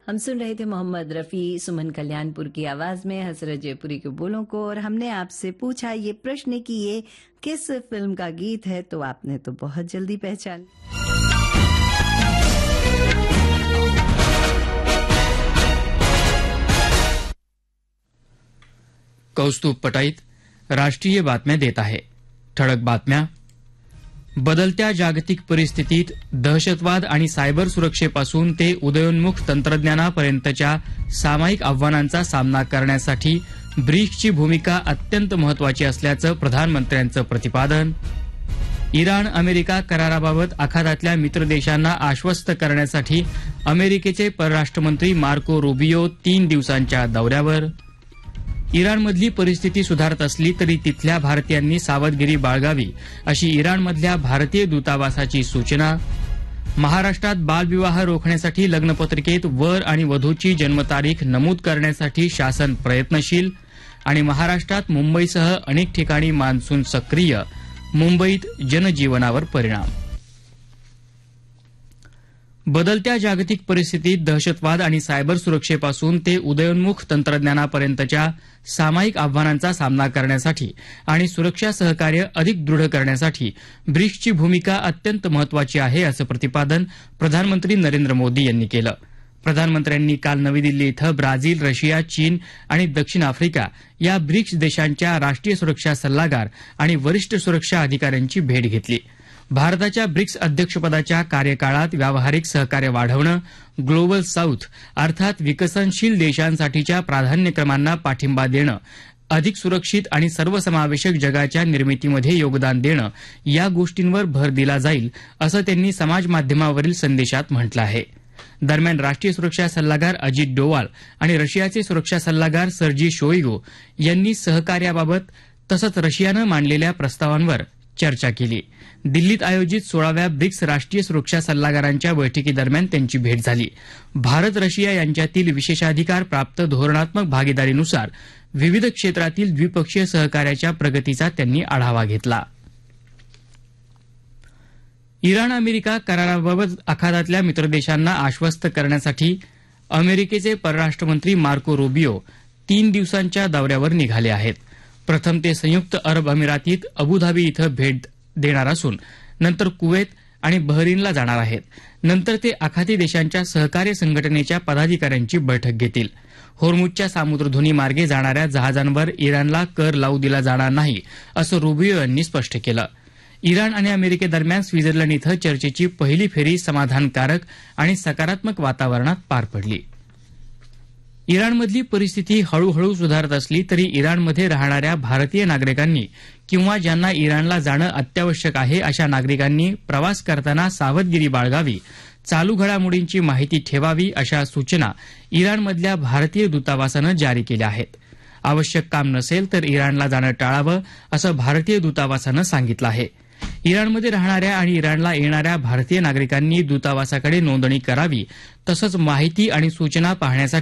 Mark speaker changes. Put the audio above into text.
Speaker 1: हम सुन रहे थे मोहम्मद रफ़ी, सुमन कल्याणपुर की आवाज में हसरत जयपुरी के बोलों को। और हमने आपसे पूछा ये प्रश्न कि ये किस फिल्म का गीत है, तो आपने तो बहुत जल्दी पहचान।
Speaker 2: कौस्तुभ पटाईत राष्ट्रीय बातम्या देत आहे। ठळक बातम्या। बदलत्या जागतिक परिस्थितीत दहशतवाद आणि सायबर सुरक्षेपासून ते उदयोन्मुख तंत्रज्ञानापर्यंतच्या सामायिक आव्हानांचा सामना करण्यासाठी ब्रिक्सची भूमिका अत्यंत महत्वाची असल्याचं प्रधानमंत्र्यांचं प्रतिपादन। इराण अमेरिका कराराबाबत आखातातल्या मित्र देशांना आश्वस्त करण्यासाठी अमेरिकेचे परराष्ट्रमंत्री मार्को रुबियो 3 दिवसांच्या दौऱ्यावर। इराणमधली परिस्थिती सुधारत असली तरी तिथल्या भारतीयांनी सावधगिरी बाळगावी अशी इराणमधल्या भारतीय दूतावासाची सूचना। महाराष्ट्रात बालविवाह रोखण्यासाठी लग्नपत्रिकेत वर आणि वधूची जन्मतारीख नमूद करण्यासाठी शासन प्रयत्नशील। आणि महाराष्ट्रात मुंबईसह अनेक ठिकाणी मान्सून सक्रिय, मुंबईत जनजीवनावर परिणाम। बदलत्या जागतिक परिस्थितीत दहशतवाद आणि सायबर सुरक्षेपासून ते उदयोन्मुख तंत्रज्ञानापर्यंतच्या सामायिक आव्हानांचा सामना करण्यासाठी आणि सुरक्षा सहकार्य अधिक दृढ करण्यासाठी ब्रिक्सची भूमिका अत्यंत महत्वाची आहे असं प्रतिपादन प्रधानमंत्री नरेंद्र मोदी यांनी केलं। प्रधानमंत्र्यांनी काल नवी दिल्ली इथं ब्राझील, रशिया, चीन आणि दक्षिण आफ्रिका या ब्रिक्स देशांच्या राष्ट्रीय सुरक्षा सल्लागार आणि वरिष्ठ सुरक्षा अधिकाऱ्यांची भेट घेतली। भारताच्या ब्रिक्स अध्यक्षपदाच्या कार्यकाळात व्यावहारिक सहकार्य वाढवणं, ग्लोबल साऊथ अर्थात विकसनशील देशांसाठीच्या प्राधान्यक्रमांना पाठिंबा देणं, अधिक सुरक्षित आणि सर्वसमावेशक जगाच्या निर्मितीमध्ये योगदान देणं या गोष्टींवर भर दिला जाईल असं त्यांनी समाज माध्यमावरील संदेशात म्हटलं आहे। दरम्यान राष्ट्रीय सुरक्षा सल्लागार अजित डोवाल आणि रशियाचे सुरक्षा सल्लागार सर्जी शोइगू यांनी सहकार्याबाबत तसंच रशियानं मांडलेल्या प्रस्तावांवर चर्चा केली। दिल्लीत आयोजित 16व्या ब्रिक्स राष्ट्रीय सुरक्षा सल्लागारांच्या बैठकीदरम्यान त्यांची भेट झाली। भारत रशिया यांच्यातील विशेषाधिकार प्राप्त धोरणात्मक भागीदारीनुसार विविध क्षेत्रातील द्विपक्षीय सहकार्याच्या प्रगतीचा त्यांनी आढावा घेतला। इराण अमेरिका कराराबाबत आखातातल्या मित्रदेशांना आश्वस्त करण्यासाठी अमेरिकेचे परराष्ट्रमंत्री मार्को रुबियो 3 दिवसांच्या दौऱ्यावर निघाले आहेत। प्रथम ते संयुक्त अरब अमिरातीत अबुधाबी इथं भेट देणार असून नंतर कुवेत आणि बहरीनला जाणार आहेत। नंतर ते आखाती देशांच्या सहकार्य संघटनेच्या पदाधिकाऱ्यांची बैठक घेतील। होर्मुझच्या सामुद्रधुनी मार्गे जाणाऱ्या जहाजांवर इराणला कर लावू दिला जाणार नाही असं रुबियो यांनी स्पष्ट केलं। इराण आणि अमेरिकेदरम्यान स्वित्झर्लंड इथं चर्चेची पहिली फेरी समाधानकारक आणि सकारात्मक वातावरणात पार पडली। इराणमधली परिस्थिती हळूहळू सुधारत असली तरी इराणमध्ये राहणाऱ्या भारतीय नागरिकांनी किंवा ज्यांना इराणला जाणं अत्यावश्यक आहे अशा नागरिकांनी प्रवास करताना सावधगिरी बाळगावी, चालू घडामोडींची माहिती ठेवावी अशा सूचना इराणमधल्या भारतीय दूतावासानं जारी केल्या आहेत। आवश्यक काम नसेल तर इराणला जाणं टाळावं असं भारतीय दूतावासानं सांगितलं आहे। इराणमध्ये राहणाऱ्या आणि इराणला येणाऱ्या भारतीय नागरिकांनी दूतावासाकडे नोंदणी करावी, तसंच माहिती आणि सूचना पाहण्यासाठी